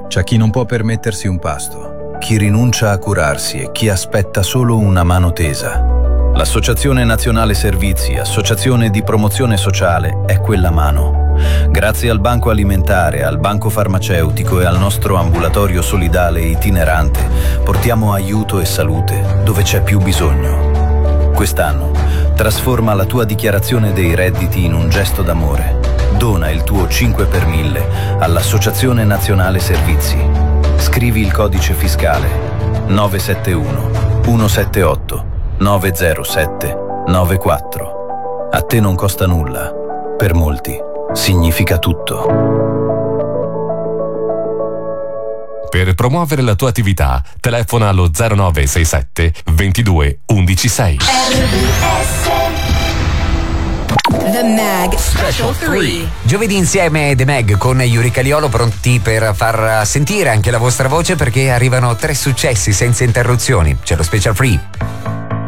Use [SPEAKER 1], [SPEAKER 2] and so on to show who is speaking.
[SPEAKER 1] C'è chi non può permettersi un pasto, chi rinuncia a curarsi e chi aspetta solo una mano tesa. L'Associazione Nazionale Servizi, associazione di promozione sociale, è quella mano. Grazie al Banco Alimentare, al Banco Farmaceutico e al nostro ambulatorio solidale itinerante, portiamo aiuto e salute dove c'è più bisogno. Quest'anno, trasforma la tua dichiarazione dei redditi in un gesto d'amore. Dona il tuo 5 per 1000 all'Associazione Nazionale Servizi. Scrivi il codice fiscale 971 178 907 94. A te non costa nulla. Per molti significa tutto.
[SPEAKER 2] Per promuovere la tua attività, telefona allo 0967 22 116.
[SPEAKER 3] The Mag Special 3.
[SPEAKER 4] Giovedì insieme The Mag con Yuri Caliolo, pronti per far sentire anche la vostra voce, perché arrivano 3 successi senza interruzioni. C'è lo Special 3.